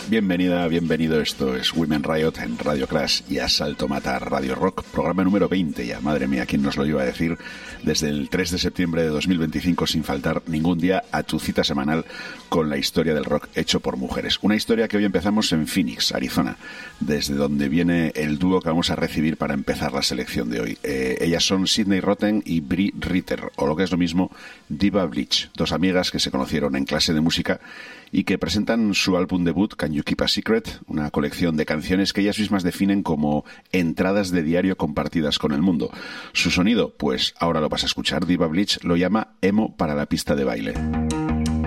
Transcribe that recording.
Bienvenida, bienvenido. Esto es Women Riot en Radio Crash y Asalto Mata Radio Rock, programa número 20 ya. Madre mía, ¿quién nos lo iba a decir? Desde el 3 de septiembre de 2025, sin faltar ningún día a tu cita semanal con la historia del rock hecho por mujeres. Una historia que hoy empezamos en Phoenix, Arizona, desde donde viene el dúo que vamos a recibir para empezar la selección de hoy. Ellas son Sydney Rotten y Brie Ritter, o lo que es lo mismo, Diva Bleach, dos amigas que se conocieron en clase de música y que presentan su álbum debut, Can You Keep a Secret?, una colección de canciones que ellas mismas definen como entradas de diario compartidas con el mundo. Su sonido, pues ahora lo vas a escuchar, Diva Bleach lo llama emo para la pista de baile.